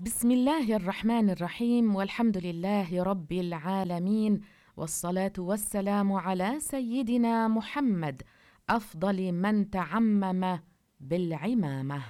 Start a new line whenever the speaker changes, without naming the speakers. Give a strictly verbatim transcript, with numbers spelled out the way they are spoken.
بسم الله الرحمن الرحيم، والحمد لله رب العالمين، والصلاة والسلام على سيدنا محمد أفضل من تعمم بالعمامة.